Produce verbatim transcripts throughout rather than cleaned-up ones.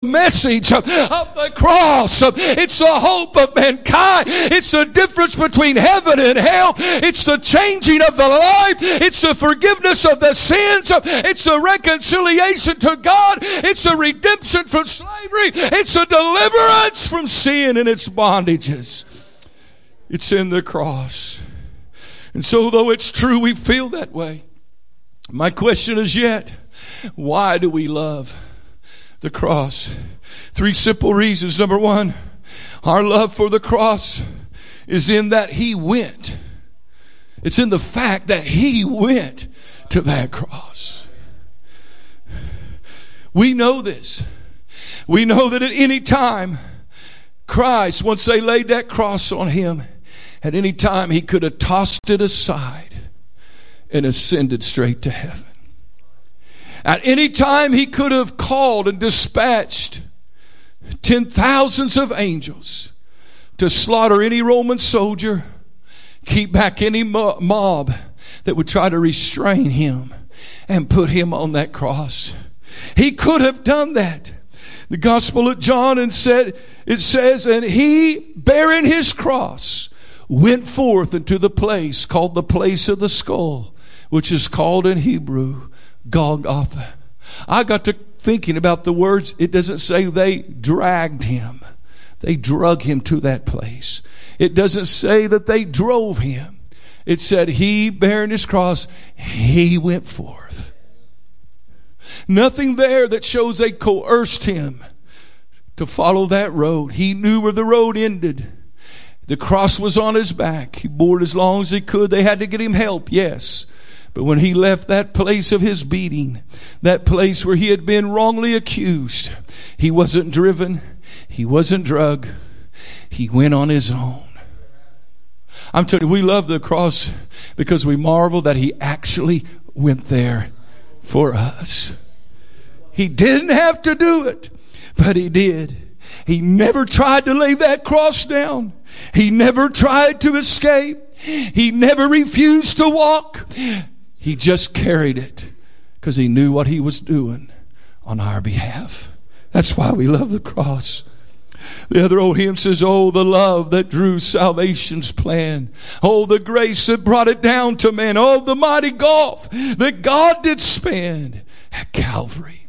message of the cross. It's the hope of mankind. It's the difference between heaven and hell. It's the changing of the life. It's the forgiveness of the sins. It's the reconciliation to God. It's the redemption from slavery. It's the deliverance from sin and its bondages. It's in the cross. And so though it's true we feel that way, my question is yet, why do we love the cross? Three simple reasons. Number one, our love for the cross is in that He went. It's in the fact that He went to that cross. We know this. We know that at any time Christ, once they laid that cross on Him, at any time He could have tossed it aside and ascended straight to heaven. At any time He could have called and dispatched ten thousands of angels to slaughter any Roman soldier, keep back any mob that would try to restrain Him and put Him on that cross. He could have done that. The Gospel of John and said, it says, and He, bearing His cross, went forth into the place called the place of the skull, which is called in Hebrew Golgotha. I got to thinking about the words. It doesn't say they dragged Him. They drug Him to that place. It doesn't say that they drove Him. It said He, bearing His cross, He went forth. Nothing there that shows they coerced Him to follow that road. He knew where the road ended. The cross was on His back. He bore it as long as He could. They had to get Him help, yes. But when He left that place of His beating, that place where He had been wrongly accused, He wasn't driven. He wasn't drugged. He went on His own. I'm telling you, we love the cross because we marvel that He actually went there for us. He didn't have to do it, but He did. He never tried to lay that cross down. He never tried to escape. He never refused to walk. He just carried it because He knew what He was doing on our behalf. That's why we love the cross. The other old hymn says, oh, the love that drew salvation's plan. Oh, the grace that brought it down to man. Oh, the mighty gulf that God did span at Calvary.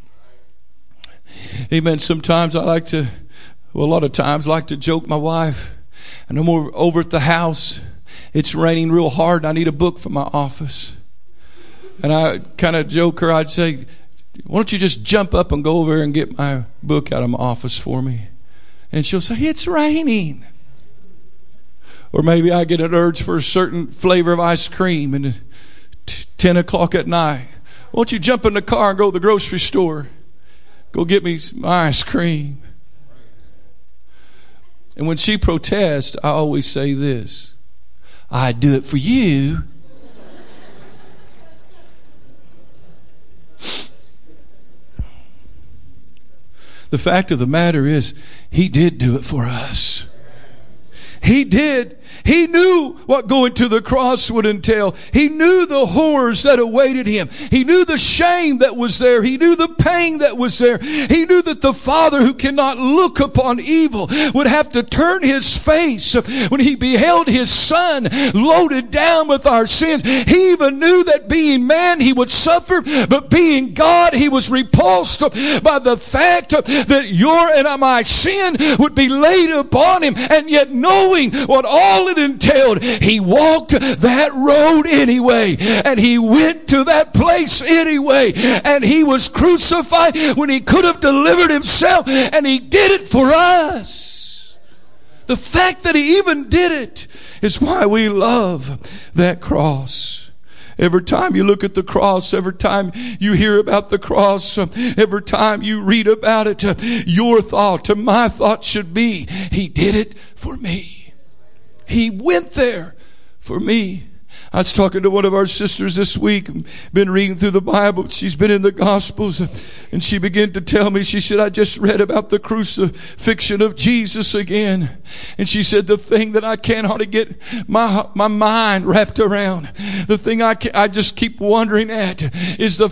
Amen. Sometimes I like to, well, a lot of times I like to joke my wife. And I'm over, over at the house. It's raining real hard and I need a book for my office. And I kind of joke her. I'd say, why don't you just jump up and go over and get my book out of my office for me? And she'll say, it's raining. Or maybe I get an urge for a certain flavor of ice cream and ten o'clock at night. Why don't you jump in the car and go to the grocery store? Go get me some ice cream. And when she protests, I always say this. I'd do it for you. The fact of the matter is, He did do it for us. He did. He knew what going to the cross would entail. He knew the horrors that awaited Him. He knew the shame that was there. He knew the pain that was there. He knew that the Father who cannot look upon evil would have to turn His face when He beheld His Son loaded down with our sins. He even knew that being man He would suffer, but being God He was repulsed by the fact that your and my sin would be laid upon Him. And yet knowing what all it entailed, He walked that road anyway, and He went to that place anyway, and He was crucified when He could have delivered Himself, and He did it for us. The fact that He even did it is why we love that cross. Every time you look at the cross, every time you hear about the cross, every time you read about it, your thought and my thought should be, He did it for me. He went there for me. I was talking to one of our sisters this week, been reading through the Bible. She's been in the Gospels, and she began to tell me, she said, I just read about the crucifixion of Jesus again. And she said, the thing that I cannot get my my mind wrapped around, the thing I, can, I just keep wondering at is the fact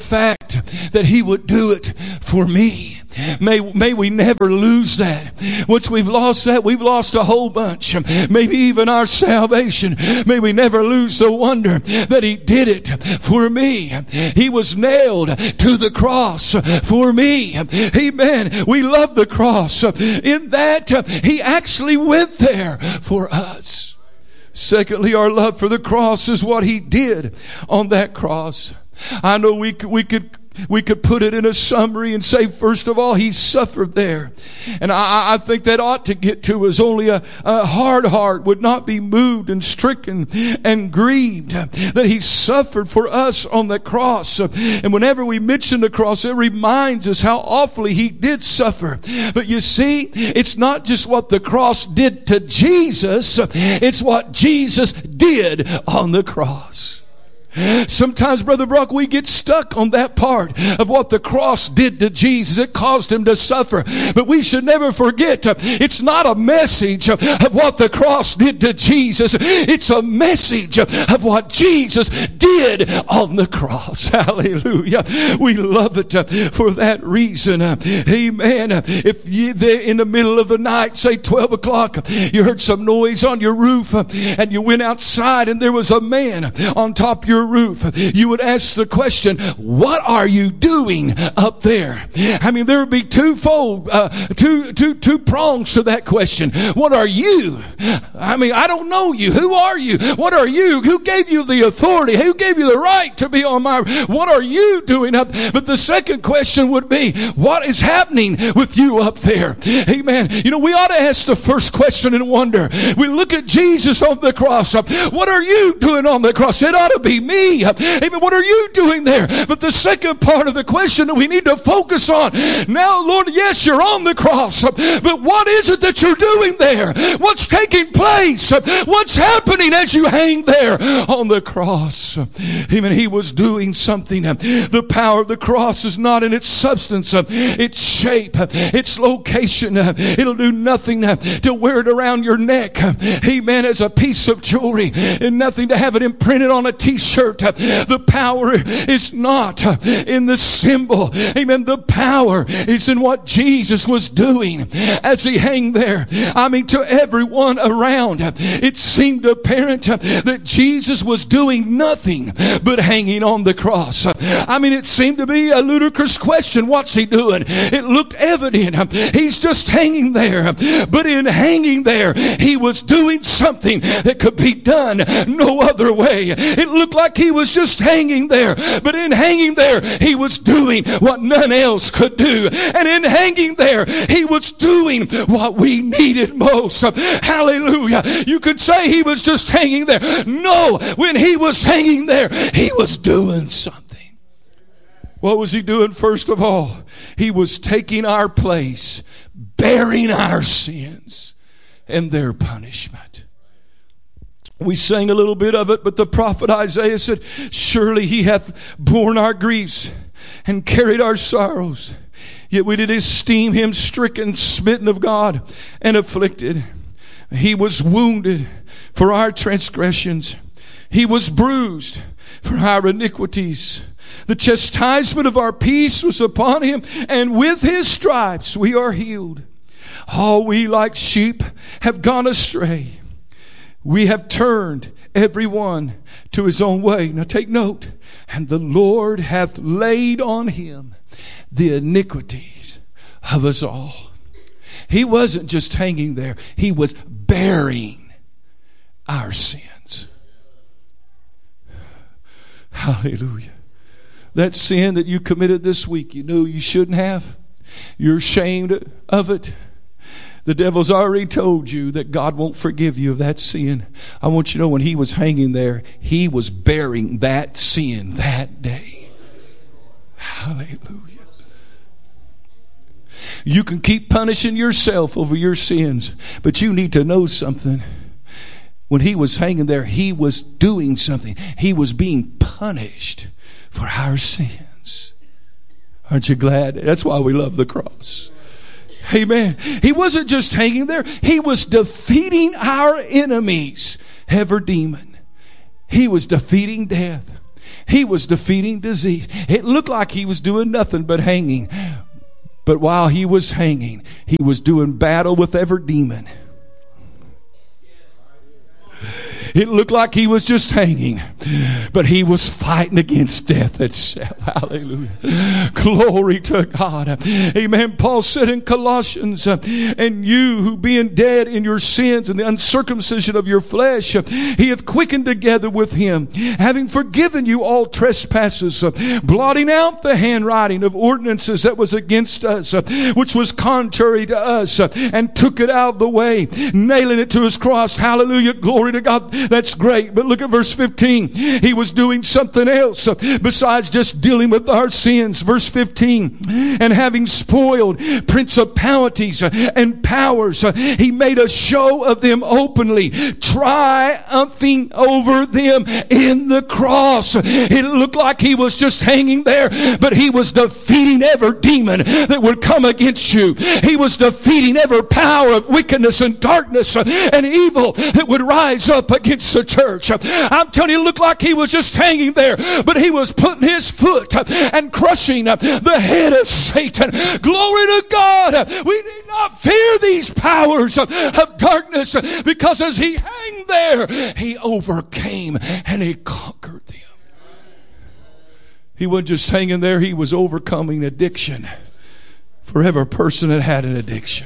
fact that He would do it for me. May, may we never lose that. Once we've lost that, we've lost a whole bunch. Maybe even our salvation. May we never lose the wonder that He did it for me. He was nailed to the cross for me. Amen. We love the cross. In that, He actually went there for us. Secondly, our love for the cross is what He did on that cross. I know we could, we could We could put it in a summary and say, first of all, He suffered there. And I, I think that ought to get to us. Only a, a hard heart would not be moved and stricken and grieved that He suffered for us on the cross. And whenever we mention the cross, it reminds us how awfully He did suffer. But you see, it's not just what the cross did to Jesus. It's what Jesus did on the cross. Sometimes, Brother Brock, we get stuck on that part of what the cross did to Jesus. It caused Him to suffer. But we should never forget, it's not a message of what the cross did to Jesus. It's a message of what Jesus did on the cross. Hallelujah. We love it for that reason. Amen. If you, in the middle of the night, say twelve o'clock, you heard some noise on your roof and you went outside and there was a man on top of your roof, you would ask the question, what are you doing up there? I mean, there would be twofold, uh, two, two, two prongs to that question. What are you? I mean, I don't know you. Who are you? What are you? Who gave you the authority? Who gave you the right to be on my, what are you doing up? But the second question would be, what is happening with you up there? Amen. You know, we ought to ask the first question and wonder. We look at Jesus on the cross. What are you doing on the cross? It ought to be me. Amen. What are you doing there? But the second part of the question that we need to focus on. Now, Lord, yes, you're on the cross. But what is it that you're doing there? What's taking place? What's happening as you hang there on the cross? Amen. He was doing something. The power of the cross is not in its substance, its shape, its location. It'll do nothing to wear it around your neck. Amen. As a piece of jewelry, and nothing to have it imprinted on a t-shirt. The power is not in the symbol. Amen. The power is in what Jesus was doing as He hung there. I mean, to everyone around, it seemed apparent that Jesus was doing nothing but hanging on the cross. I mean, it seemed to be a ludicrous question. What's He doing? It looked evident. He's just hanging there. But in hanging there, He was doing something that could be done no other way. It looked like He was just hanging there. But in hanging there, He was doing what none else could do. And in hanging there, He was doing what we needed most. Hallelujah. You could say He was just hanging there. No, when He was hanging there, He was doing something. What was He doing? First of all, He was taking our place, bearing our sins and their punishment. We sang a little bit of it, but the prophet Isaiah said, surely He hath borne our griefs and carried our sorrows. Yet we did esteem Him stricken, smitten of God, and afflicted. He was wounded for our transgressions. He was bruised for our iniquities. The chastisement of our peace was upon Him, and with His stripes we are healed. All we like sheep have gone astray. We have turned every one to his own way. Now take note. And the Lord hath laid on Him the iniquities of us all. He wasn't just hanging there. He was bearing our sins. Hallelujah. That sin that you committed this week, you knew you shouldn't have. You're ashamed of it. The devil's already told you that God won't forgive you of that sin. I want you to know when He was hanging there, He was bearing that sin that day. Hallelujah. You can keep punishing yourself over your sins, but you need to know something. When He was hanging there, He was doing something. He was being punished for our sins. Aren't you glad? That's why we love the cross. Amen. He wasn't just hanging there. He was defeating our enemies. Every demon. He was defeating death. He was defeating disease. It looked like he was doing nothing but hanging. But while he was hanging, he was doing battle with every demon. It looked like he was just hanging, but he was fighting against death itself. Hallelujah. Glory to God. Amen. Paul said in Colossians, and you who being dead in your sins and the uncircumcision of your flesh, he hath quickened together with him, having forgiven you all trespasses, blotting out the handwriting of ordinances that was against us, which was contrary to us, and took it out of the way, nailing it to his cross. Hallelujah. Glory to God. That's great. But look at verse fifteen. He was doing something else besides just dealing with our sins. Verse fifteen. And having spoiled principalities and powers, he made a show of them openly, triumphing over them in the cross. It looked like he was just hanging there, but he was defeating every demon that would come against you. He was defeating every power of wickedness and darkness and evil that would rise up against the church. I'm telling you, it looked like he was just hanging there, but he was putting his foot and crushing the head of Satan. Glory to God. We need not fear these powers of darkness, because as he hung there, he overcame and he conquered them. He wasn't just hanging there, he was overcoming addiction for every person that had an addiction.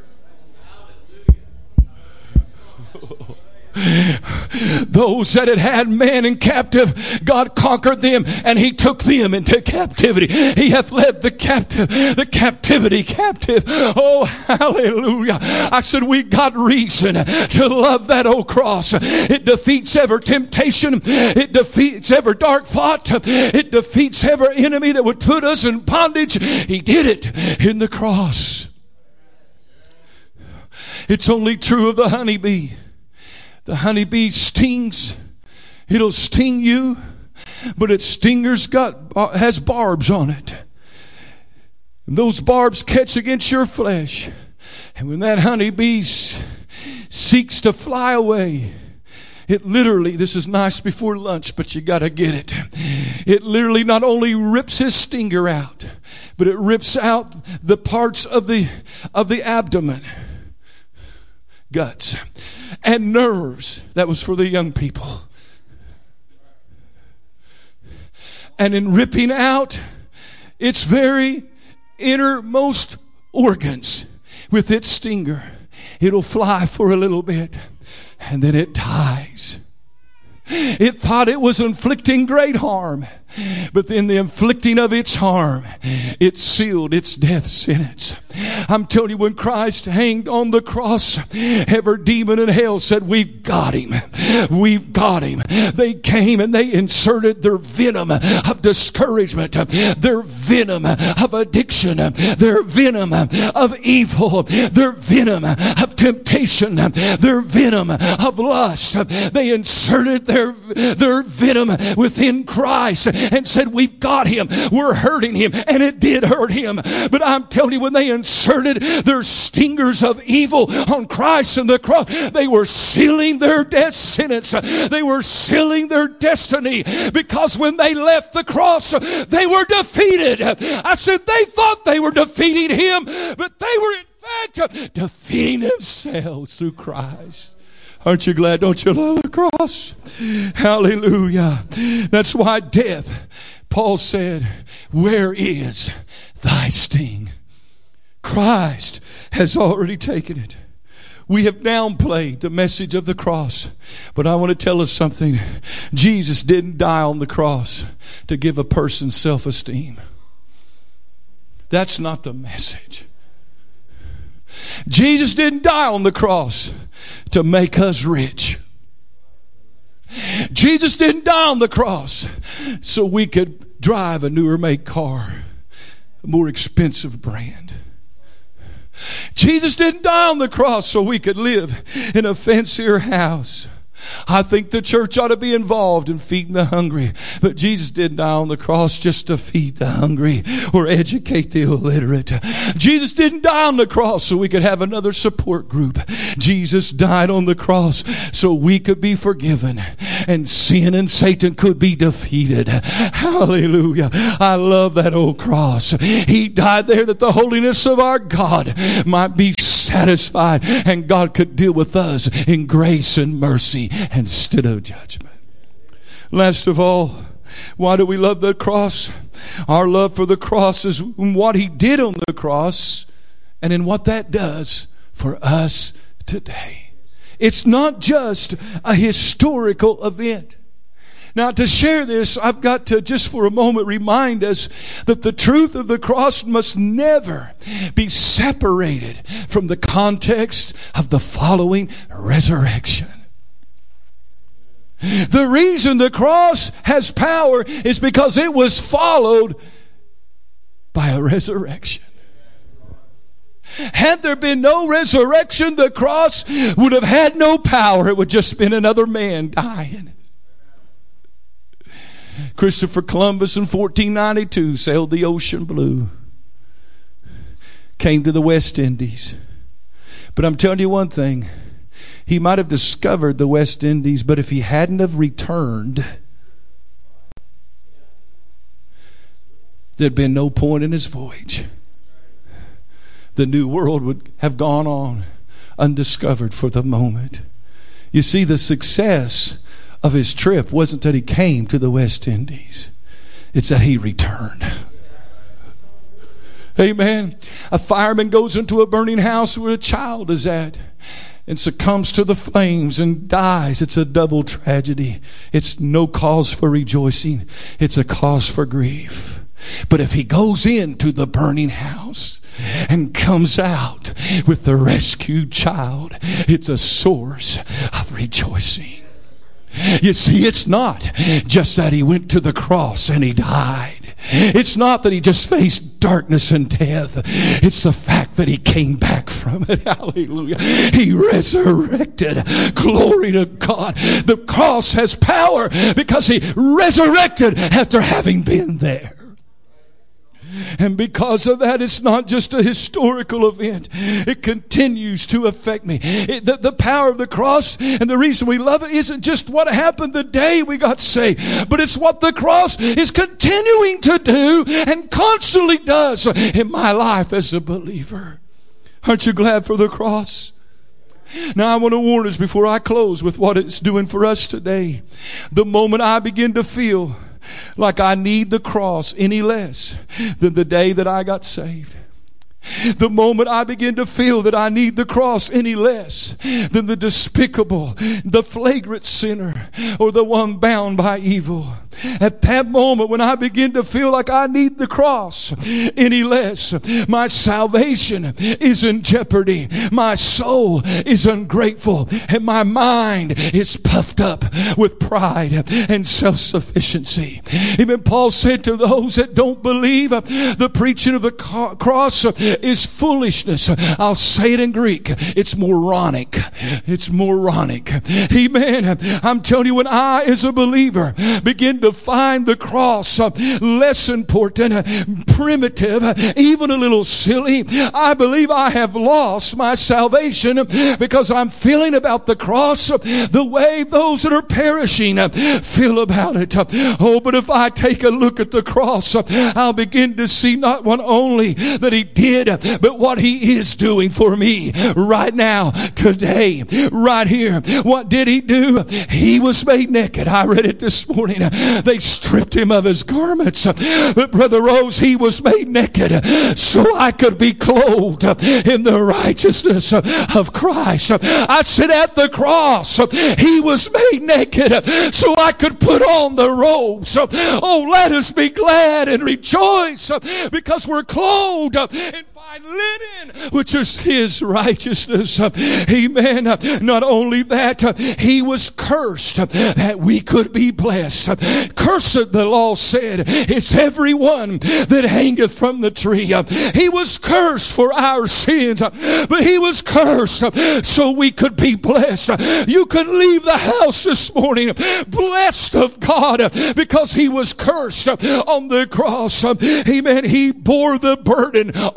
Those that had had man in captive, God conquered them and he took them into captivity. He hath led the captive, the captivity captive. Oh, hallelujah. I said, we got reason to love that old cross. It defeats every temptation. It defeats every dark thought. It defeats every enemy that would put us in bondage. He did it in the cross. It's only true of the honeybee. The honeybee stings. It'll sting you, but its stinger's got has barbs on it. And those barbs catch against your flesh. And when that honeybee seeks to fly away, it literally, this is nice before lunch, but you got to get it. It literally not only rips his stinger out, but it rips out the parts of the of the abdomen. Guts and nerves. That was for the young people. And in ripping out its very innermost organs with its stinger, it'll fly for a little bit and then it dies. It thought it was inflicting great harm, but in the inflicting of its harm, it sealed its death sentence. I'm telling you, when Christ hanged on the cross, every demon in hell said, we've got him. We've got him. They came and they inserted their venom of discouragement, their venom of addiction, their venom of evil, their venom of temptation, their venom of lust. They inserted their Their, their venom within Christ and said, we've got him, we're hurting him, and it did hurt him. But I'm telling you, when they inserted their stingers of evil on Christ and the cross, they were sealing their death sentence. They were sealing their destiny, because when they left the cross, they were defeated. I said, they thought they were defeating him, but they were in fact defeating themselves through Christ. Aren't you glad? Don't you love the cross? Hallelujah. That's why death, Paul said, where is thy sting? Christ has already taken it. We have downplayed the message of the cross. But I want to tell us something. Jesus didn't die on the cross to give a person self-esteem. That's not the message. Jesus didn't die on the cross to make us rich. Jesus didn't die on the cross so we could drive a newer make car, a more expensive brand. Jesus didn't die on the cross so we could live in a fancier house. I think the church ought to be involved in feeding the hungry. But Jesus didn't die on the cross just to feed the hungry or educate the illiterate. Jesus didn't die on the cross so we could have another support group. Jesus died on the cross so we could be forgiven and sin and Satan could be defeated. Hallelujah. I love that old cross. He died there that the holiness of our God might be satisfied and God could deal with us in grace and mercy instead of judgment. Last of all, why do we love the cross? Our love for the cross is in what He did on the cross and in what that does for us today. It's not just a historical event. Now, to share this, I've got to just for a moment remind us that the truth of the cross must never be separated from the context of the following resurrection. The reason the cross has power is because it was followed by a resurrection. Had there been no resurrection, the cross would have had no power. It would just have been another man dying. Christopher Columbus in fourteen ninety-two sailed the ocean blue, came to the West Indies. But I'm telling you one thing, he might have discovered the West Indies, but if he hadn't have returned, there'd been no point in his voyage. The New World would have gone on undiscovered for the moment. You see, the success of his trip wasn't that he came to the West Indies. It's that he returned. Amen. A fireman goes into a burning house where a child is at and succumbs to the flames and dies. It's a double tragedy. It's no cause for rejoicing. It's a cause for grief. But if he goes into the burning house and comes out with the rescued child, it's a source of rejoicing. You see, it's not just that he went to the cross and he died. It's not that he just faced darkness and death. It's the fact that he came back from it. Hallelujah. He resurrected. Glory to God. The cross has power because he resurrected after having been there. And because of that, it's not just a historical event. It continues to affect me. It, the, the power of the cross and the reason we love it isn't just what happened the day we got saved, but it's what the cross is continuing to do and constantly does in my life as a believer. Aren't you glad for the cross? Now I want to warn us before I close with what it's doing for us today. The moment I begin to feel like I need the cross any less than the day that I got saved, the moment I begin to feel that I need the cross any less than the despicable, the flagrant sinner, or the one bound by evil, at that moment when I begin to feel like I need the cross any less, my salvation is in jeopardy, my soul is ungrateful, and my mind is puffed up with pride and self-sufficiency. Even Paul said to those that don't believe, the preaching of the cross is foolishness. I'll say it in Greek. It's moronic. It's moronic. Amen. I'm telling you, when I, as a believer, begin to find the cross less important, primitive, even a little silly, I believe I have lost my salvation because I'm feeling about the cross the way those that are perishing feel about it. Oh, but if I take a look at the cross, I'll begin to see not one only that He did, but what He is doing for me right now, today, right here. What did He do? He was made naked. I read it this morning. They stripped Him of His garments. But Brother Rose, He was made naked so I could be clothed in the righteousness of Christ. I said at the cross, He was made naked so I could put on the robes. Oh, let us be glad and rejoice because we're clothed in fine linen, which is His righteousness. Amen. Not only that, He was cursed that we could be blessed. Cursed, the law said, it's everyone that hangeth from the tree. He was cursed for our sins, but He was cursed so we could be blessed. You could leave the house this morning blessed of God because He was cursed on the cross. Amen. He bore the burden on the cross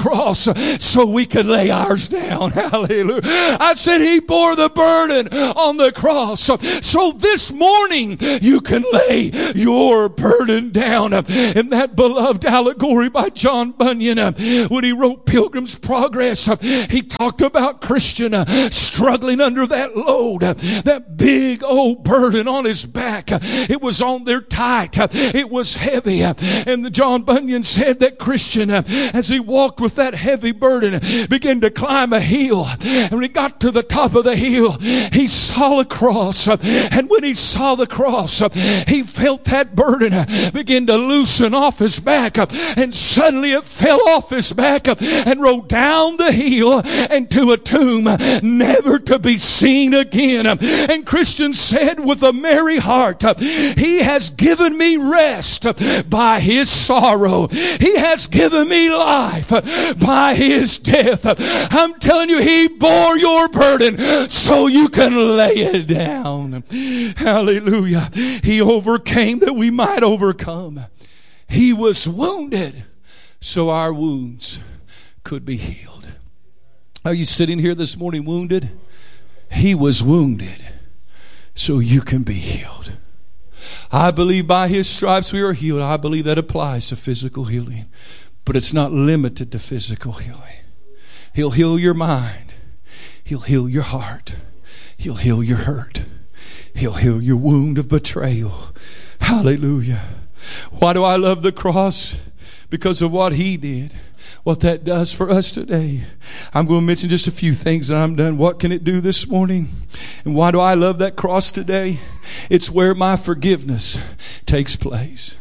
cross so we could lay ours down. Hallelujah. I said He bore the burden on the cross so this morning you can lay your burden down. In that beloved allegory by John Bunyan, when he wrote Pilgrim's Progress, he talked about Christian struggling under that load, that big old burden on his back. It was on there tight. It was heavy. And John Bunyan said that Christian, as he walked with that heavy burden, began to climb a hill. And when he got to the top of the hill, he saw a cross. And when he saw the cross, he felt that burden begin to loosen off his back. And suddenly it fell off his back and rolled down the hill into a tomb, never to be seen again. And Christian said with a merry heart, He has given me rest by His sorrow. He has given me life by His death. I'm telling you, He bore your burden so you can lay it down. Hallelujah. He overcame that we might overcome. He was wounded so our wounds could be healed. Are you sitting here this morning wounded? He was wounded so you can be healed. I believe by His stripes we are healed. I believe that applies to physical healing. But it's not limited to physical healing. He'll heal your mind. He'll heal your heart. He'll heal your hurt. He'll heal your wound of betrayal. Hallelujah. Why do I love the cross? Because of what He did. What that does for us today. I'm going to mention just a few things and I'm done. What can it do this morning? And why do I love that cross today? It's where my forgiveness takes place.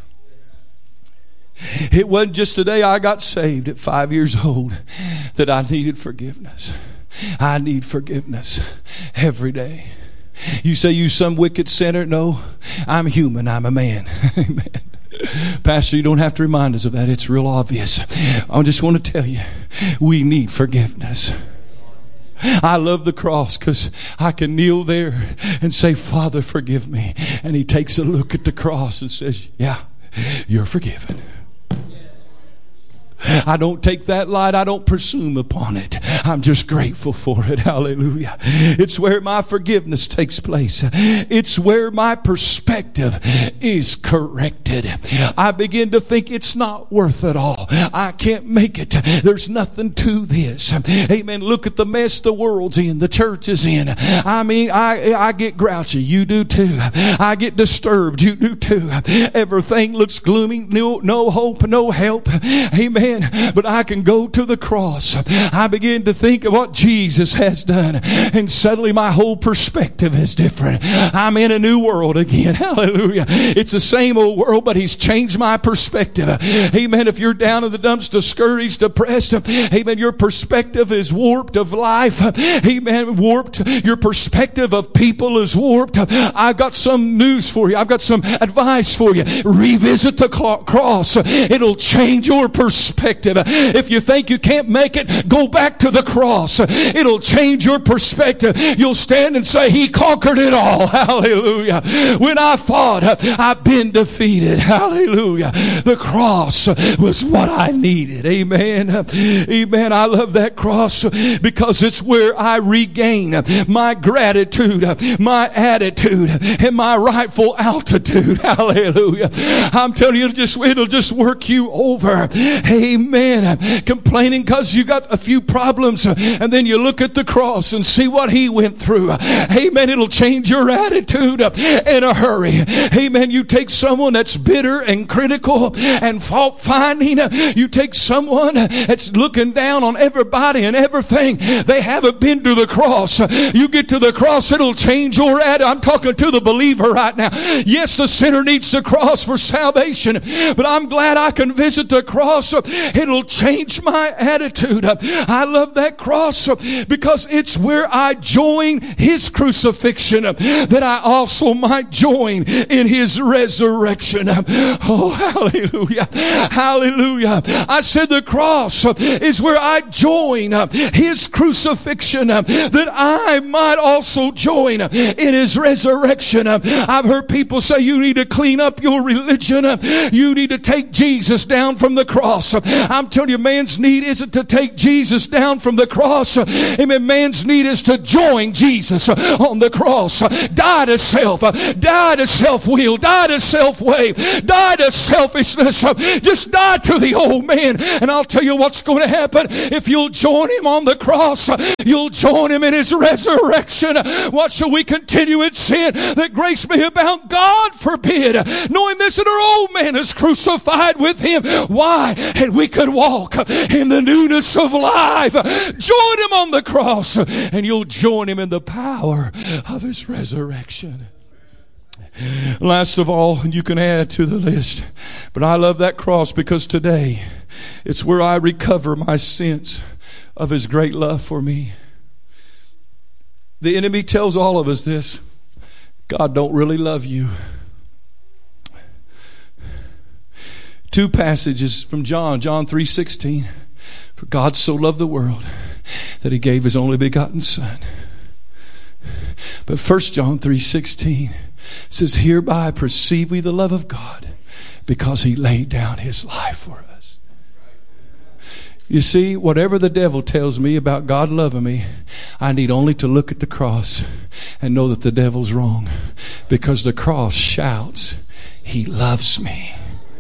It wasn't just today I got saved at five years old that I needed forgiveness. I need forgiveness every day. You say you some wicked sinner? No, I'm human. I'm a man. Amen. Pastor, you don't have to remind us of that. It's real obvious. I just want to tell you, we need forgiveness. I love the cross because I can kneel there and say, Father, forgive me. And He takes a look at the cross and says, yeah, you're forgiven. I don't take that light. I don't presume upon it. I'm just grateful for it. Hallelujah. It's where my forgiveness takes place. It's where my perspective is corrected. I begin to think it's not worth it all. I can't make it. There's nothing to this. Amen. Look at the mess the world's in, the church is in. I mean, I, I get grouchy. You do too. I get disturbed. You do too. Everything looks gloomy. No, no hope, no help. Amen. But I can go to the cross. I begin to think of what Jesus has done. And suddenly my whole perspective is different. I'm in a new world again. Hallelujah. It's the same old world, but He's changed my perspective. Amen. If you're down in the dumps, discouraged, depressed, amen, your perspective is warped of life. Amen. Warped. Your perspective of people is warped. I've got some news for you. I've got some advice for you. Revisit the cross. It'll change your perspective. If you think you can't make it, go back to the cross. It'll change your perspective. You'll stand and say, He conquered it all. Hallelujah. When I thought I've been defeated. Hallelujah. The cross was what I needed. Amen. Amen. I love that cross because it's where I regain my gratitude, my attitude, and my rightful altitude. Hallelujah. I'm telling you, it'll just, it'll just work you over. Amen. Complaining because you got a few problems and then you look at the cross and see what He went through. Amen. It'll change your attitude in a hurry. Amen. You take someone that's bitter and critical and fault finding. You take someone that's looking down on everybody and everything. They haven't been to the cross. You get to the cross, it'll change your attitude. I'm talking to the believer right now. Yes, the sinner needs the cross for salvation, but I'm glad I can visit the cross. It'll change my attitude. I love that cross because it's where I join His crucifixion, that I also might join in His resurrection. Oh, hallelujah. Hallelujah. I said the cross is where I join His crucifixion, that I might also join in His resurrection. I've heard people say you need to clean up your religion. You need to take Jesus down from the cross. I'm telling you, man's need isn't to take Jesus down from the cross. Amen. Man's need is to join Jesus on the cross. Die to self. Die to self-will. Die to self-way. Die to selfishness. Just die to the old man. And I'll tell you what's going to happen. If you'll join him on the cross, you'll join him in his resurrection. What shall we continue in sin that grace may abound? God forbid. Knowing this, that our old man is crucified with him. Why? And we could walk in the newness of life. Join him on the cross, and you'll join him in the power of his resurrection. Last of all, you can add to the list, but I love that cross because today it's where I recover my sense of his great love for me. The enemy tells all of us this: God don't really love you. Two passages from John, John three sixteen. For God so loved the world that he gave his only begotten Son. But First John three sixteen says, hereby perceive we the love of God, because he laid down his life for us. You see, whatever the devil tells me about God loving me, I need only to look at the cross and know that the devil's wrong. Because the cross shouts, he loves me.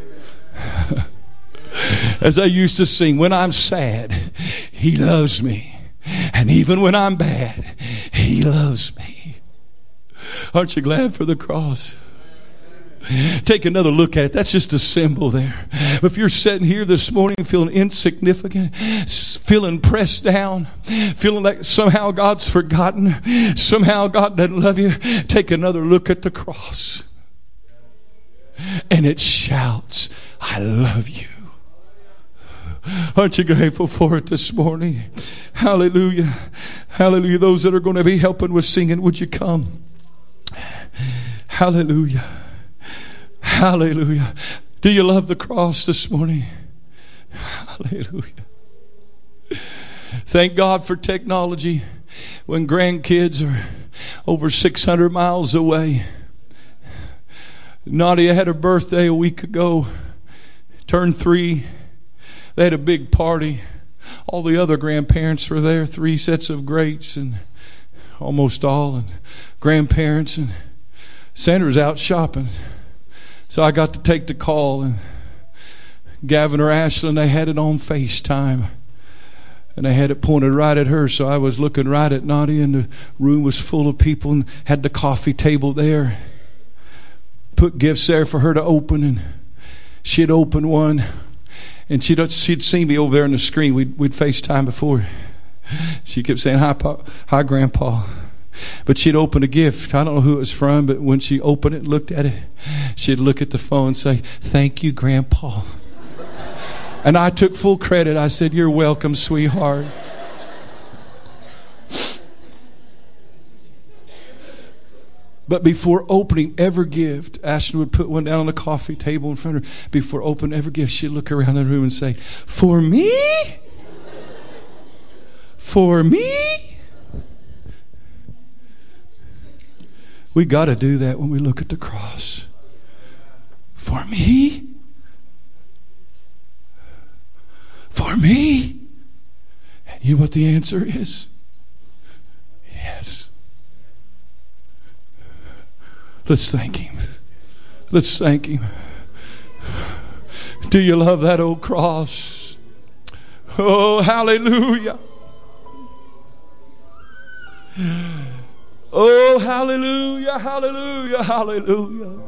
As I used to sing, when I'm sad, he loves me. And even when I'm bad, he loves me. Aren't you glad for the cross? Take another look at it. That's just a symbol there. But if you're sitting here this morning feeling insignificant, feeling pressed down, feeling like somehow God's forgotten, somehow God doesn't love you, take another look at the cross. And it shouts, I love you. Aren't you grateful for it this morning? Hallelujah. Hallelujah. Those that are going to be helping with singing, would you come? Hallelujah. Hallelujah. Do you love the cross this morning? Hallelujah. Thank God for technology. When grandkids are over six hundred miles away. Nadia had her birthday a week ago. Turned three. They had a big party. All the other grandparents were there. Three sets of greats and almost all and grandparents. And Sandra's out shopping. So I got to take the call. And Gavin or Ashlyn, they had it on FaceTime. And they had it pointed right at her. So I was looking right at Nadia, and the room was full of people, and had the coffee table there. Put gifts there for her to open, and she'd open one. And she'd, she'd seen me over there on the screen. We'd, we'd FaceTime before. She kept saying, hi, Pa, hi, Grandpa. But she'd open a gift. I don't know who it was from, but when she opened it and looked at it, she'd look at the phone and say, thank you, Grandpa. And I took full credit. I said, you're welcome, sweetheart. But before opening every gift, Ashton would put one down on the coffee table in front of her. Before opening every gift, she'd look around the room and say, for me? For me? We got to do that when we look at the cross. For me? For me? And you know what the answer is? Yes. Let's thank him. Let's thank him. Do you love that old cross? Oh, hallelujah. Oh, hallelujah, hallelujah, hallelujah.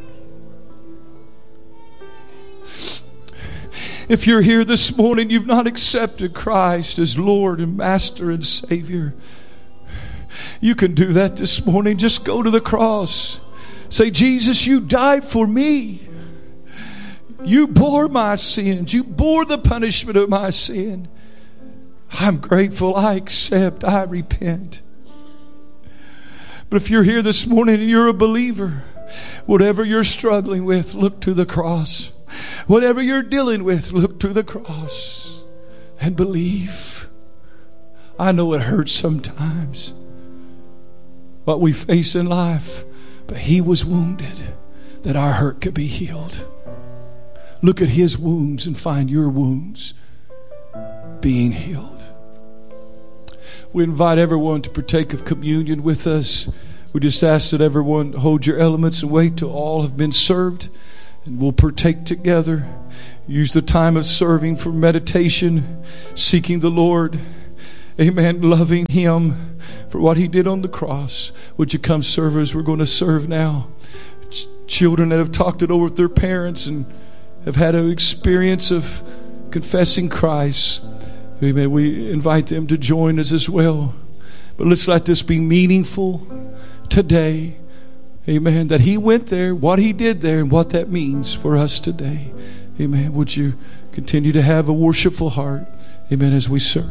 If you're here this morning, you've not accepted Christ as Lord and Master and Savior, you can do that this morning. Just go to the cross. Say, Jesus, you died for me. You bore my sins. You bore the punishment of my sin. I'm grateful. I accept. I repent. But if you're here this morning and you're a believer, whatever you're struggling with, look to the cross. Whatever you're dealing with, look to the cross and believe. I know it hurts sometimes, what we face in life, but he was wounded that our hurt could be healed. Look at his wounds and find your wounds being healed. We invite everyone to partake of communion with us. We just ask that everyone hold your elements and wait till all have been served, and we'll partake together. Use the time of serving for meditation, seeking the Lord. Amen. Loving him for what he did on the cross. Would you come, servers? We're going to serve now. Ch- children that have talked it over with their parents and have had an experience of confessing Christ. Amen. We invite them to join us as well. But let's let this be meaningful today. Amen. That he went there, what he did there, and what that means for us today. Amen. Would you continue to have a worshipful heart? Amen. As we serve.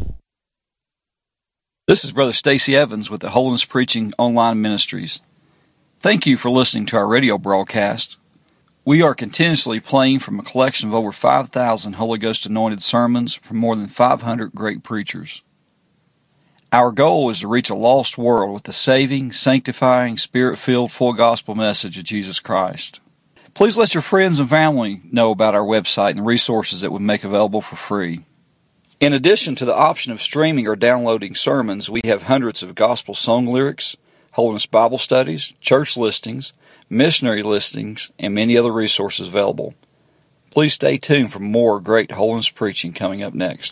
This is Brother Stacy Evans with the Holiness Preaching Online Ministries. Thank you for listening to our radio broadcast. We are continuously playing from a collection of over five thousand Holy Ghost anointed sermons from more than five hundred great preachers. Our goal is to reach a lost world with the saving, sanctifying, spirit-filled, full gospel message of Jesus Christ. Please let your friends and family know about our website and the resources that we make available for free. In addition to the option of streaming or downloading sermons, we have hundreds of gospel song lyrics, Holiness Bible studies, church listings, missionary listings, and many other resources available. Please stay tuned for more great holiness preaching coming up next.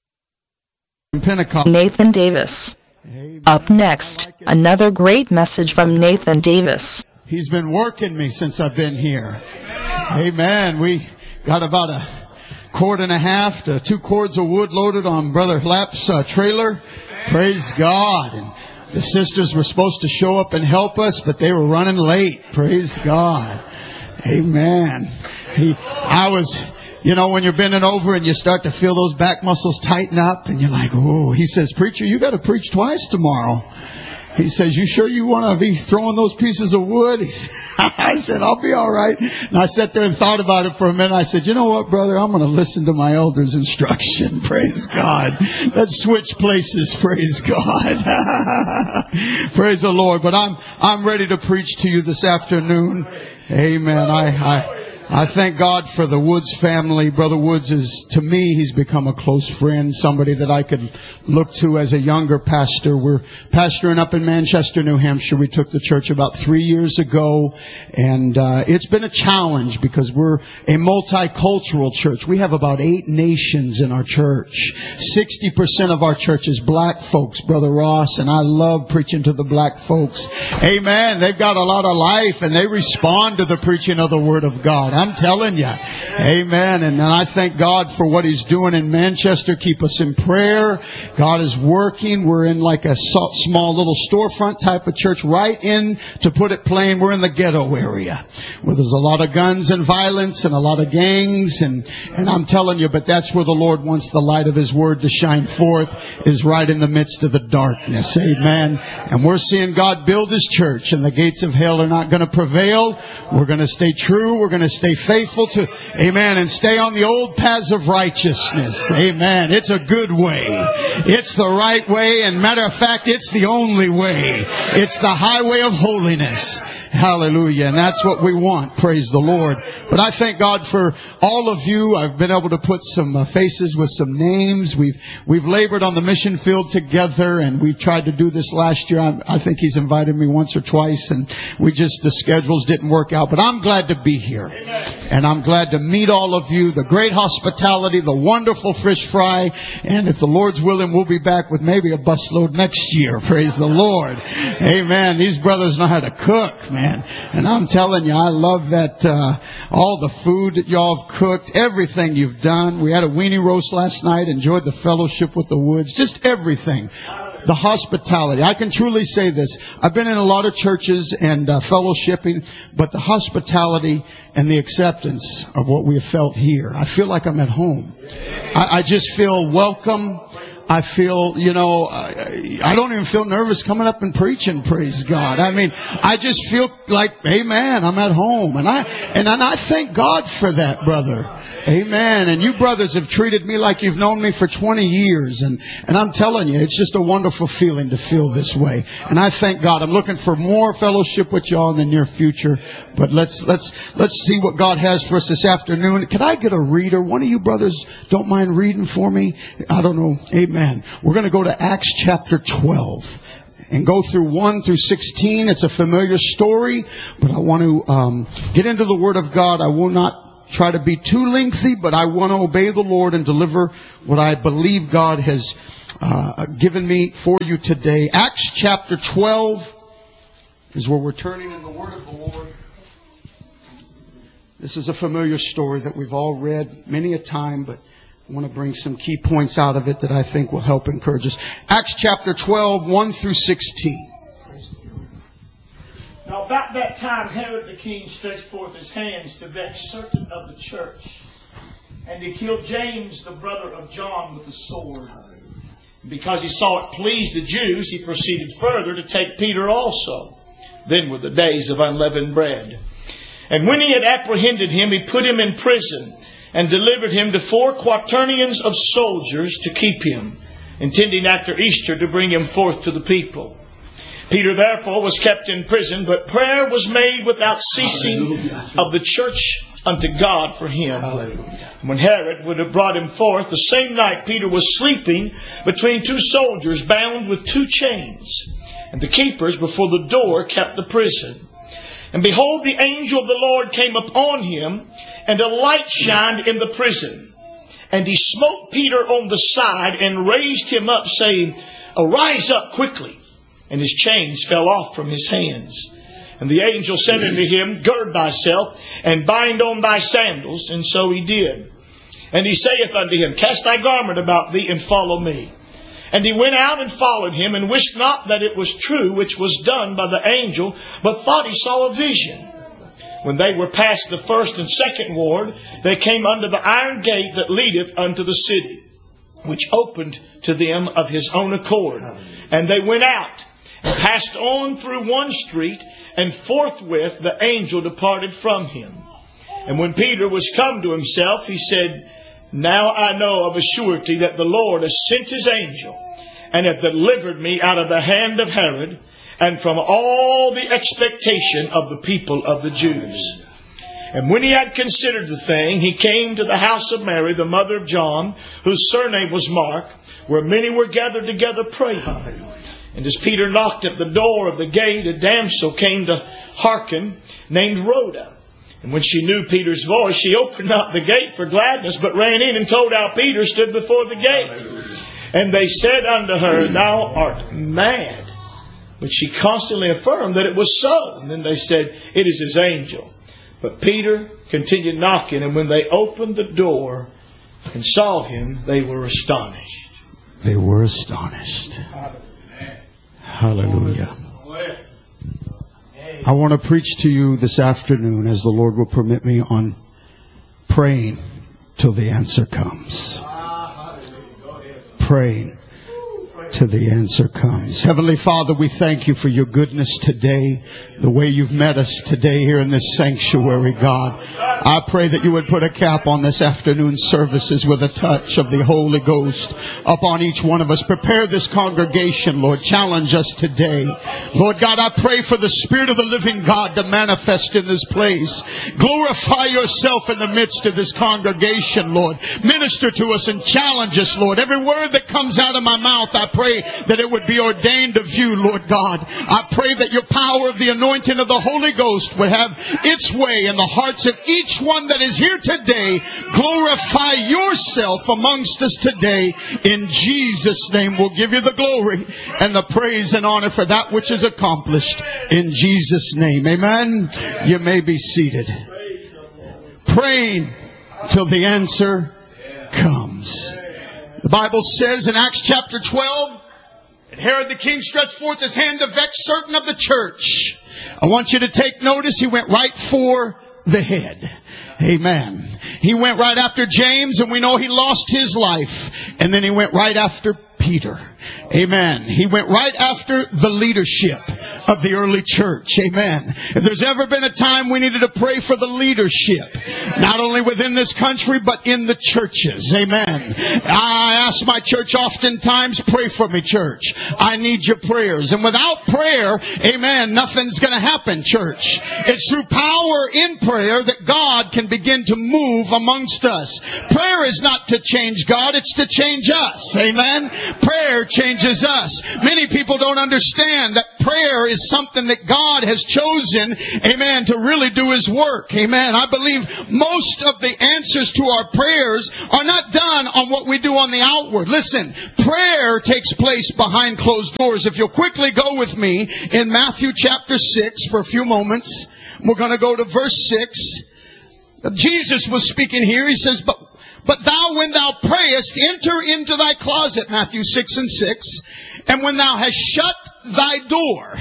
Nathan Davis. Up next, another great message from Nathan Davis. He's been working me since I've been here. Amen. We got about a cord and a half to two cords of wood loaded on Brother Lapp's uh, trailer. Praise God. And the sisters were supposed to show up and help us, but they were running late. Praise God. Amen. He, I was, you know, when you're bending over and you start to feel those back muscles tighten up and you're like, oh, he says, preacher, you got to preach twice tomorrow. He says, you sure you want to be throwing those pieces of wood? I said, I'll be all right. And I sat there and thought about it for a minute. I said, you know what, brother? I'm going to listen to my elder's instruction. Praise God. Let's switch places. Praise God. Praise the Lord. But I'm, I'm ready to preach to you this afternoon. Amen. I, I, I thank God for the Woods family. Brother Woods is, to me, he's become a close friend, somebody that I could look to as a younger pastor. We're pastoring up in Manchester, New Hampshire. We took the church about three years ago, and uh, it's been a challenge because we're a multicultural church. We have about eight nations in our church. sixty percent of our church is black folks, Brother Ross, and I love preaching to the black folks. Amen. They've got a lot of life, and they respond to the preaching of the Word of God. I'm telling you. Amen. And I thank God for what He's doing in Manchester. Keep us in prayer. God is working. We're in like a small little storefront type of church right in, to put it plain, we're in the ghetto area where there's a lot of guns and violence and a lot of gangs. And, and I'm telling you, but that's where the Lord wants the light of His Word to shine forth, is right in the midst of the darkness. Amen. And we're seeing God build His church, and the gates of hell are not going to prevail. We're going to stay true. We're going to stay faithful to, amen, and stay on the old paths of righteousness. Amen. It's a good way. It's the right way, and matter of fact, it's the only way. It's the highway of holiness. Hallelujah. And that's what we want. Praise the Lord. But I thank God for all of you. I've been able to put some uh, faces with some names. We've we've labored on the mission field together, and we've tried to do this last year. I, I think he's invited me once or twice, and we just, the schedules didn't work out. But I'm glad to be here. And I'm glad to meet all of you. The great hospitality, the wonderful fish fry. And if the Lord's willing, we'll be back with maybe a busload next year. Praise the Lord. Amen. These brothers know how to cook, man. Man. And I'm telling you, I love that, uh, all the food that y'all have cooked, everything you've done. We had a weenie roast last night, enjoyed the fellowship with the Woods, just everything. The hospitality. I can truly say this. I've been in a lot of churches and uh, fellowshipping, but the hospitality and the acceptance of what we have felt here, I feel like I'm at home. I, I just feel welcome. I feel, you know, I, I don't even feel nervous coming up and preaching, praise God. I mean, I just feel like, amen, I'm at home. And I, and, and I thank God for that, brother. Amen. And you brothers have treated me like you've known me for twenty years. And, and I'm telling you, it's just a wonderful feeling to feel this way. And I thank God. I'm looking for more fellowship with y'all in the near future. But let's, let's, let's see what God has for us this afternoon. Can I get a reader? One of you brothers don't mind reading for me? I don't know. Amen. We're going to go to Acts chapter twelve. And go through one through sixteen. It's a familiar story, but I want to um, get into the Word of God. I will not try to be too lengthy, but I want to obey the Lord and deliver what I believe God has uh, given me for you today. Acts chapter twelve is where we're turning in the Word of the Lord. This is a familiar story that we've all read many a time, but I want to bring some key points out of it that I think will help encourage us. Acts chapter twelve, one through sixteen. Now about that time Herod the king stretched forth his hands to vex certain of the church, and he killed James, the brother of John, with the sword. Because he saw it pleased the Jews, he proceeded further to take Peter also. Then were the days of unleavened bread. And when he had apprehended him, he put him in prison, and delivered him to four quaternions of soldiers to keep him, intending after Easter to bring him forth to the people. Peter therefore was kept in prison, but prayer was made without ceasing Hallelujah. Of the church unto God for him. Hallelujah. When Herod would have brought him forth, the same night Peter was sleeping between two soldiers, bound with two chains. And the keepers before the door kept the prison. And behold, the angel of the Lord came upon him, and a light shined in the prison. And he smote Peter on the side and raised him up, saying, Arise up quickly. And his chains fell off from his hands. And the angel said unto him, Gird thyself, and bind on thy sandals. And so he did. And he saith unto him, Cast thy garment about thee, and follow me. And he went out and followed him, and wist not that it was true which was done by the angel, but thought he saw a vision. When they were past the first and second ward, they came unto the iron gate that leadeth unto the city, which opened to them of his own accord. And they went out, and passed on through one street, and forthwith the angel departed from him. And when Peter was come to himself, he said, Now I know of a surety that the Lord has sent his angel, and hath delivered me out of the hand of Herod, and from all the expectation of the people of the Jews. And when he had considered the thing, he came to the house of Mary, the mother of John, whose surname was Mark, where many were gathered together praying. And as Peter knocked at the door of the gate, a damsel came to hearken, named Rhoda. And when she knew Peter's voice, she opened not the gate for gladness, but ran in and told how Peter stood before the gate. And they said unto her, Thou art mad. But she constantly affirmed that it was so. And then they said, It is his angel. But Peter continued knocking, and when they opened the door and saw him, they were astonished. They were astonished. Hallelujah. I want to preach to you this afternoon, as the Lord will permit me, on praying till the answer comes. Praying till the answer comes. Heavenly Father, we thank you for your goodness today, the way you've met us today here in this sanctuary, God. I pray that you would put a cap on this afternoon's services with a touch of the Holy Ghost upon each one of us. Prepare this congregation, Lord. Challenge us today. Lord God, I pray for the Spirit of the living God to manifest in this place. Glorify yourself in the midst of this congregation, Lord. Minister to us and challenge us, Lord. Every word that comes out of my mouth, I pray that it would be ordained of you, Lord God. I pray that your power of the anointing of the Holy Ghost would have its way in the hearts of each one that is here today. Glorify yourself amongst us today. In Jesus' name, we'll give you the glory and the praise and honor for that which is accomplished. In Jesus' name, amen. You may be seated. Praying till the answer comes. The Bible says in Acts chapter twelve, that Herod the king stretched forth his hand to vex certain of the church. I want you to take notice, he went right for the head. Amen. He went right after James, and we know he lost his life. And then he went right after Peter. Peter. Amen. He went right after the leadership of the early church. Amen. If there's ever been a time we needed to pray for the leadership, not only within this country, but in the churches. Amen. I ask my church oftentimes, pray for me, church. I need your prayers. And without prayer, amen, nothing's going to happen, church. It's through power in prayer that God can begin to move amongst us. Prayer is not to change God, it's to change us. Amen. Prayer changes us. Many people don't understand that prayer is something that God has chosen, amen, to really do His work. Amen. I believe most of the answers to our prayers are not done on what we do on the outward. Listen, prayer takes place behind closed doors. If you'll quickly go with me in Matthew chapter six for a few moments, we're going to go to verse six. Jesus was speaking here. He says, but But thou, when thou prayest, enter into thy closet, Matthew six and six, and when thou hast shut thy door,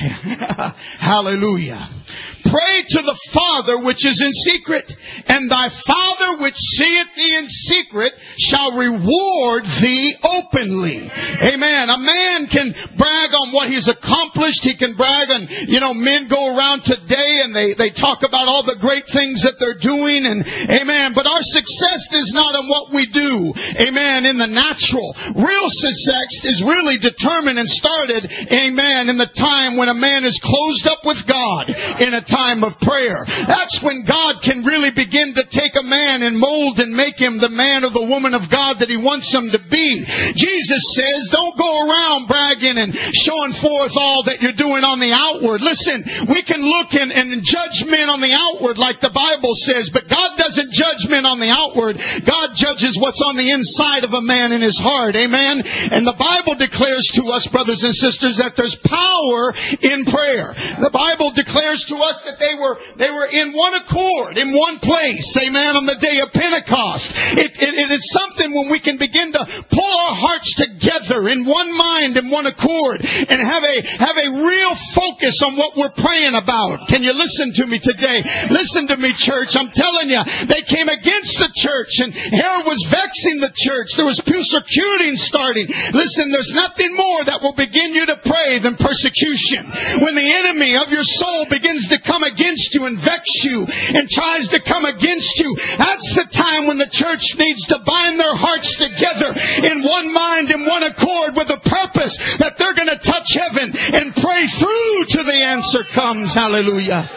hallelujah, pray to the Father which is in secret, and thy Father which seeth thee in secret shall reward thee openly. Amen. A man can brag on what he's accomplished. He can brag on, you know, men go around today and they, they talk about all the great things that they're doing, and amen. But our success is not in what we do, amen, in the natural. Real success is really determined and started, amen, in the time when a man is closed up with God in a time of prayer. That's when God can really begin to take a man and mold and make him the man or the woman of God that He wants him to be. Jesus says, don't go around bragging and showing forth all that you're doing on the outward. Listen, we can look and, and judge men on the outward like the Bible says, but God doesn't judge men on the outward. God judges what's on the inside of a man in his heart. Amen. And the Bible declares to us, brothers and sisters, that there's power in prayer. The Bible declares to us that they were they were in one accord, in one place, amen, on the day of Pentecost. It, it, it is something when we can begin to pull our hearts together in one mind and one accord and have a have a real focus on what we're praying about. Can you listen to me today? Listen to me, church. I'm telling you, they came against the church, and Herod was vexing the church. There was persecuting starting. Listen, there's nothing more that will begin you to pray than persecution. When the enemy of your soul begins to come against you and vex you and tries to come against you, that's the time when the church needs to bind their hearts together in one mind and one accord with a purpose that they're going to touch heaven and pray through till the answer comes. Hallelujah.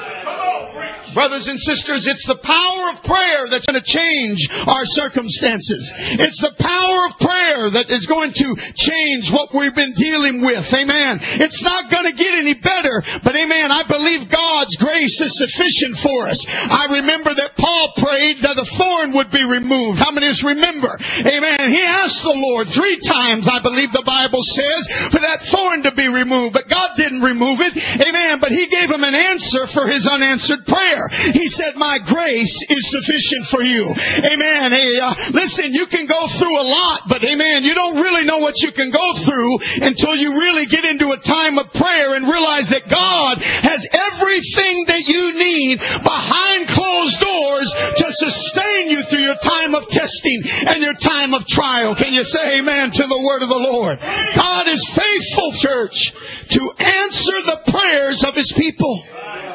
Brothers and sisters, it's the power of prayer that's going to change our circumstances. It's the power of prayer that is going to change what we've been dealing with. Amen. It's not going to get any better, but amen, I believe God's grace is sufficient for us. I remember that Paul prayed that a thorn would be removed. How many of us remember? Amen. He asked the Lord three times, I believe the Bible says, for that thorn to be removed, but God didn't remove it. Amen. But He gave him an answer for his unanswered prayer. He said, my grace is sufficient for you. Amen. Hey, uh, listen, you can go through a lot, but amen, you don't really know what you can go through until you really get into a time of prayer and realize that God has everything that you need behind closed doors to sustain you through your time of testing and your time of trial. Can you say amen to the word of the Lord? God is faithful, church, to answer the prayers of His people.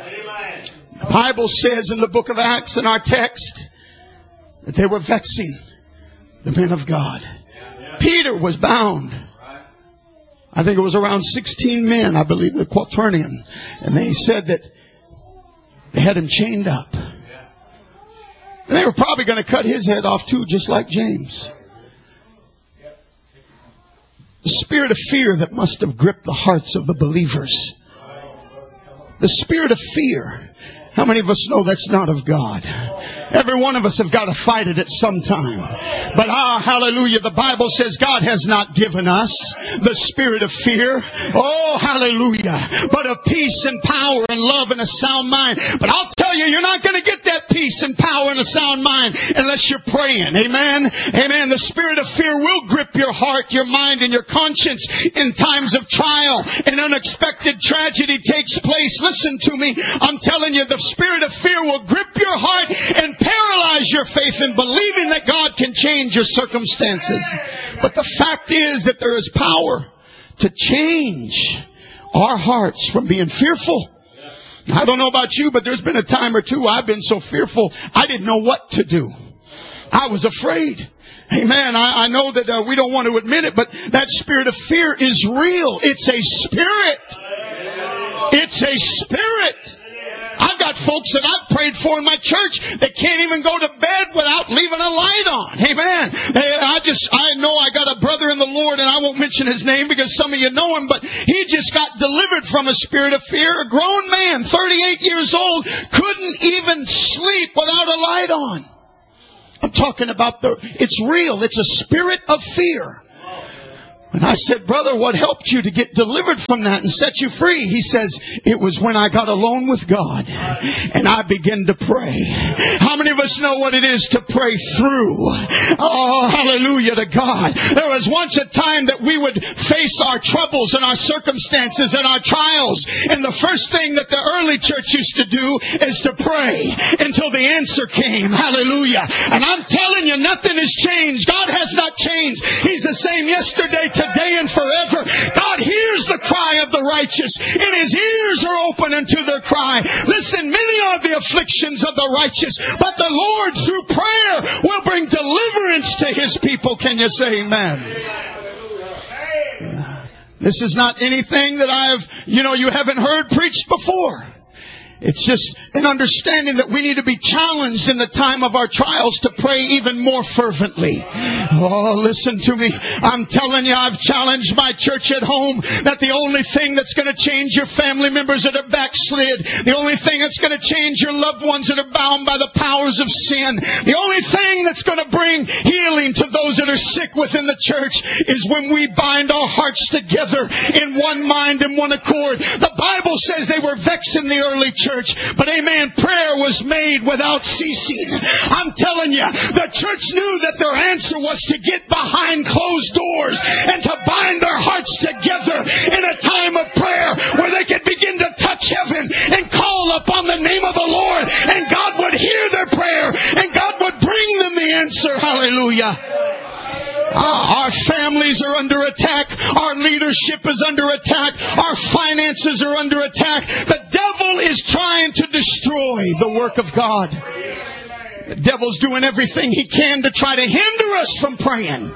The Bible says in the book of Acts in our text that they were vexing the men of God. Peter was bound. I think it was around sixteen men, I believe, the quaternion. And they said that they had him chained up. And they were probably going to cut his head off too, just like James. The spirit of fear that must have gripped the hearts of the believers. The spirit of fear. How many of us know that's not of God? Every one of us have got to fight it at some time. But ah, hallelujah, the Bible says God has not given us the spirit of fear. Oh, hallelujah. But of peace and power and love and a sound mind. But I'll tell you, you're not going to get that peace and power and a sound mind unless you're praying. Amen? Amen. The spirit of fear will grip your heart, your mind, and your conscience in times of trial and unexpected tragedy takes place. Listen to me. I'm telling you, the spirit of fear will grip your heart and paralyze your faith in believing that God can change change your circumstances. But the fact is that there is power to change our hearts from being fearful. I don't know about you, but there's been a time or two I've been so fearful I didn't know what to do. I was afraid. Amen. I, I know that uh, we don't want to admit it, but that spirit of fear is real. It's a spirit. It's a spirit. I've got folks that I've prayed for in my church that can't even go to bed without leaving a light on. Amen. I just, I know I got a brother in the Lord, and I won't mention his name because some of you know him, but he just got delivered from a spirit of fear. A grown man, thirty-eight years old, couldn't even sleep without a light on. I'm talking about the, it's real. It's a spirit of fear. And I said, brother, what helped you to get delivered from that and set you free? He says, it was when I got alone with God and I began to pray. How many of us know what it is to pray through? Oh, hallelujah to God. There was once a time that we would face our troubles and our circumstances and our trials. And the first thing that the early church used to do is to pray until the answer came. Hallelujah. And I'm telling you, nothing has changed. God has not changed. He's the same yesterday, today, and forever. God hears the cry of the righteous, and His ears are open unto their cry. Listen, many are the afflictions of the righteous, but the Lord through prayer will bring deliverance to His people. Can you say amen? This is not anything that I've, you know, you haven't heard preached before. It's just an understanding that we need to be challenged in the time of our trials to pray even more fervently. Oh, listen to me. I'm telling you, I've challenged my church at home that the only thing that's going to change your family members that are backslid, the only thing that's going to change your loved ones that are bound by the powers of sin, the only thing that's going to bring healing to those that are sick within the church is when we bind our hearts together in one mind and one accord. The Bible says they were vexed in the early church. Church, but amen, prayer was made without ceasing. I'm telling you, the church knew that their answer was to get behind closed doors and to bind their hearts together in a time of prayer where they could begin to touch heaven and call upon the name of the Lord, and God would hear their prayer and God would bring them the answer. Hallelujah. Ah, our families are under attack. Our leadership is under attack. Our finances are under attack. The devil is trying to destroy the work of God. The devil's doing everything he can to try to hinder us from praying.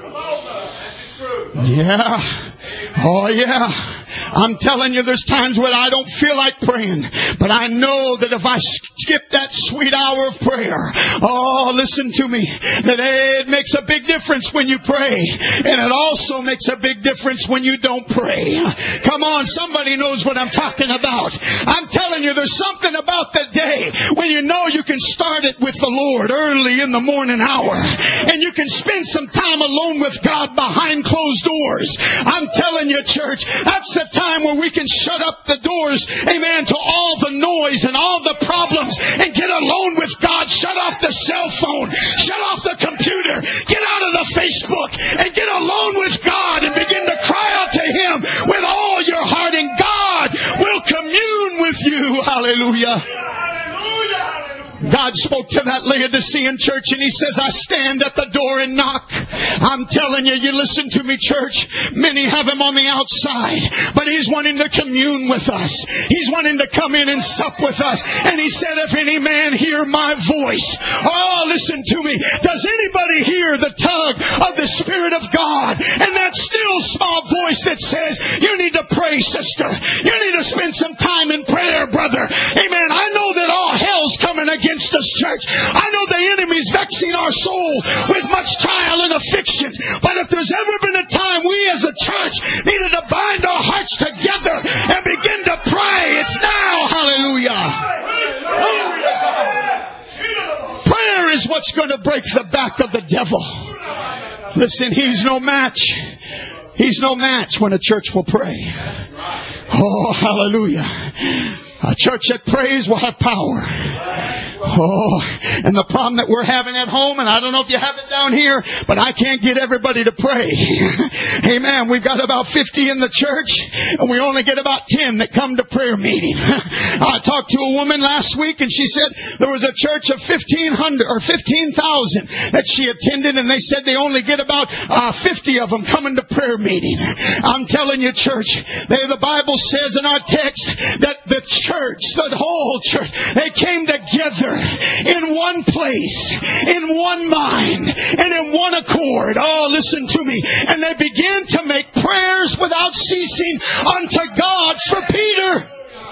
Yeah. Oh, yeah. I'm telling you, there's times when I don't feel like praying, but I know that if I skip that sweet hour of prayer, oh, listen to me, that it makes a big difference when you pray, and it also makes a big difference when you don't pray. Come on, somebody knows what I'm talking about. I'm telling you, there's something about the day when you know you can start it with the Lord early in the morning hour, and you can spend some time alone with God behind closed doors. I'm telling you, church, that's the time where we can shut up the doors, amen, to all the noise and all the problems and get alone with God. Shut off the cell phone. Shut off the computer. Get out of the Facebook and get alone with God and begin to cry out to Him with all your heart, and God will commune with you. Hallelujah. God spoke to that Laodicean church and He says, I stand at the door and knock. I'm telling you, you listen to me, church. Many have Him on the outside, but He's wanting to commune with us. He's wanting to come in and sup with us. And He said, if any man hear my voice. Oh, listen to me. Does anybody hear the tug of the Spirit of God and that still small voice that says, you need to pray, sister. You need to spend some time in prayer, brother. Amen. I know that all hell's coming against us, church. I know the enemy's vexing our soul with much trial and affliction. But if there's ever been a time we as a church needed to bind our hearts together and begin to pray, it's now. Hallelujah. Prayer is what's going to break the back of the devil. Listen, he's no match. He's no match when a church will pray. Oh, hallelujah. A church that prays will have power. Oh, and the problem that we're having at home, and I don't know if you have it down here, but I can't get everybody to pray. Amen. We've got about fifty in the church, and we only get about ten that come to prayer meeting. I talked to a woman last week, and she said there was a church of fifteen hundred or fifteen thousand that she attended, and they said they only get about uh, fifty of them coming to prayer meeting. I'm telling you, church, they, the Bible says in our text that the church, the whole church, they came together in one place, in one mind, and in one accord. Oh, listen to me. And they began to make prayers without ceasing unto God for Peter.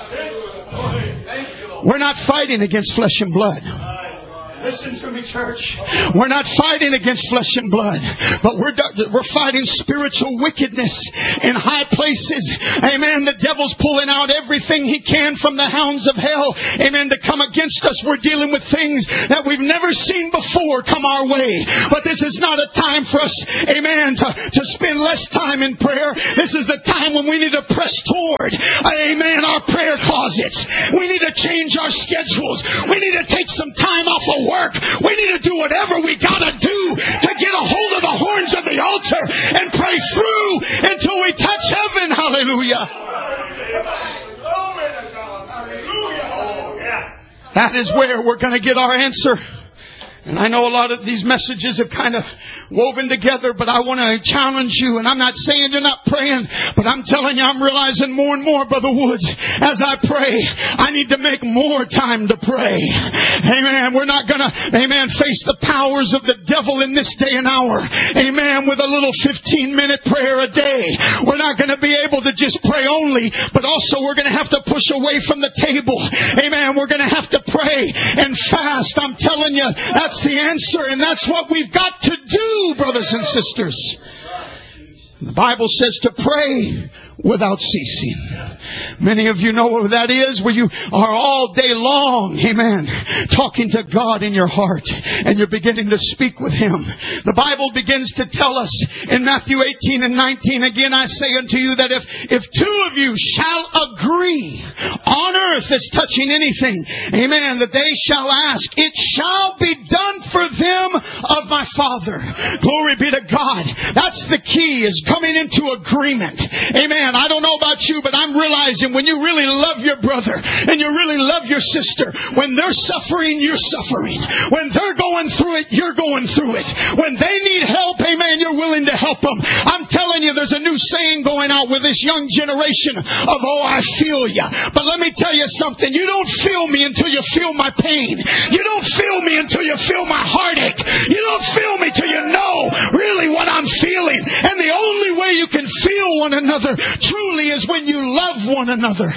We're not fighting against flesh and blood. Listen to me, church. We're not fighting against flesh and blood, but we're we're fighting spiritual wickedness in high places. Amen. The devil's pulling out everything he can from the hounds of hell. Amen. To come against us. We're dealing with things that we've never seen before come our way. But this is not a time for us, amen, to, to spend less time in prayer. This is the time when we need to press toward, amen, our prayer closets. We need to change our schedules. We need to take some time off of work. We need to do whatever we gotta do to get a hold of the horns of the altar and pray through until we touch heaven. Hallelujah. That is where we're going to get our answer. And I know a lot of these messages have kind of woven together, but I want to challenge you. And I'm not saying you're not praying, but I'm telling you, I'm realizing more and more, Brother Woods, as I pray, I need to make more time to pray. Amen. We're not going to, amen, face the powers of the devil in this day and hour. Amen. With a little fifteen minute prayer a day. We're not going to be able to just pray only, but also we're going to have to push away from the table. Amen. We're going to have to pray and fast. I'm telling you, that's the answer, and that's what we've got to do, brothers and sisters. The Bible says to pray without ceasing. Many of you know what that is, where you are all day long, amen, talking to God in your heart, and you're beginning to speak with Him. The Bible begins to tell us in Matthew eighteen and nineteen, again I say unto you that if, if two of you shall agree on earth as touching anything, amen, that they shall ask, it shall be done for them of my Father. Glory be to God. That's the key, is coming into agreement. Amen. I don't know about you, but I'm realizing when you really love your brother and you really love your sister, when they're suffering, you're suffering. When they're going through it, you're going through it. When they need help, amen, you're willing to help them. I'm telling you, there's a new saying going out with this young generation of, oh, I feel you. But let me tell you something. You don't feel me until you feel my pain. You don't feel me until you feel my heartache. You don't feel me till you know really what I'm feeling. And the only way you can feel one another truly is when you love one another.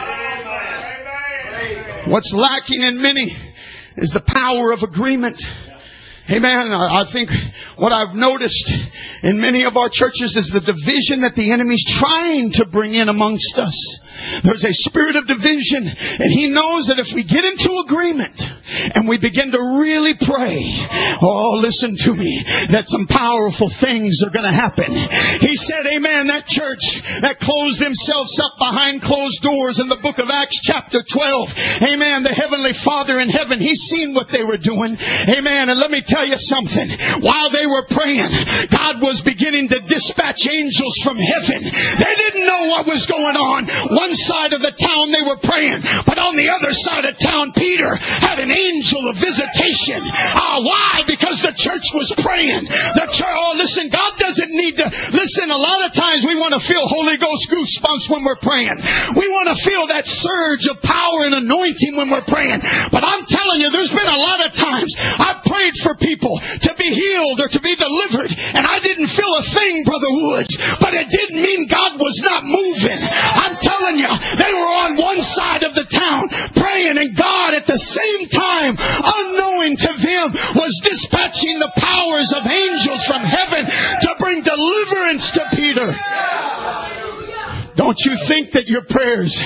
What's lacking in many is the power of agreement. Amen. I think what I've noticed in many of our churches is the division that the enemy's trying to bring in amongst us. There's a spirit of division, and he knows that if we get into agreement and we begin to really pray, oh, listen to me, that some powerful things are going to happen. He said, amen, that church that closed themselves up behind closed doors in the book of Acts chapter twelve, amen, the Heavenly Father in heaven, He's seen what they were doing. Amen. And let me tell you something. While they were praying, God was beginning to dispatch angels from heaven. They didn't know what was going on. One side of the town they were praying, but on the other side of town, Peter had an angel of visitation. Uh, why? Because the church was praying. The church, oh, listen, God doesn't need to, listen, a lot of times we want to feel Holy Ghost goosebumps when we're praying. We want to feel that surge of power and anointing when we're praying. But I'm telling you, there's been a lot of times I've prayed for people to be healed or to be delivered, and I didn't feel a thing, Brother Woods, but it didn't mean God was not moving. I'm telling you, they were on one side of the town praying, and God at the same time, unknowing to them, was dispatching the powers of angels from heaven to bring deliverance to Peter. Don't you think that your prayers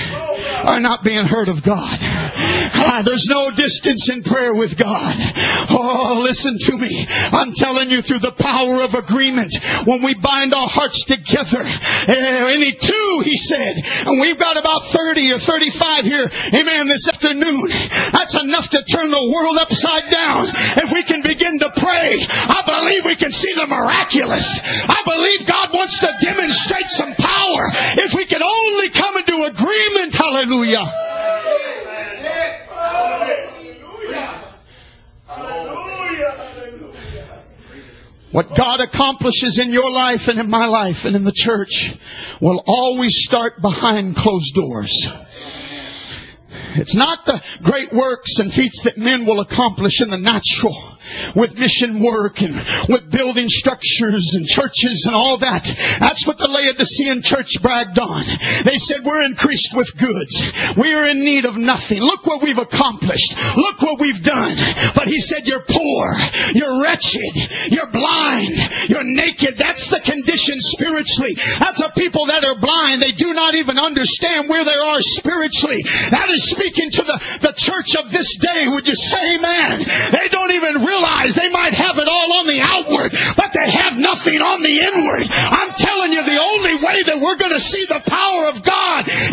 are not being heard of God. Ah, there's no distance in prayer with God. Oh, listen to me. I'm telling you, through the power of agreement, when we bind our hearts together, eh, any two, he said, and we've got about thirty or thirty-five here, amen, this afternoon. That's enough to turn the world upside down. If we can begin to pray, I believe we can see the miraculous. I believe God wants to demonstrate some power. If we can only come into agreement, hallelujah. What God accomplishes in your life and in my life and in the church will always start behind closed doors. It's not the great works and feats that men will accomplish in the natural, with mission work and with building structures and churches and all that. That's what the Laodicean church bragged on. They said, we're increased with goods. We are in need of nothing. Look what we've accomplished. Look what we've done. But he said, you're poor. You're wretched. You're blind. You're naked. That's the condition spiritually. That's a people that are blind. They do not even understand where they are spiritually. That is speaking to the, the church of this day. Would you say amen? They don't even realize Realize they might have it all on the outward, but they have nothing on the inward. I'm telling you, the only way that we're going to see the power of God